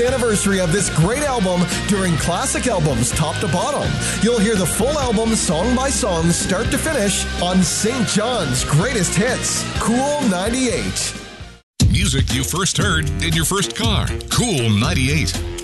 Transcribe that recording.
Anniversary of this great album during Classic Albums top to bottom. You'll hear the full album song by song start to finish on St. John's Greatest Hits, Cool 98. Music you first heard in your first car. Cool 98.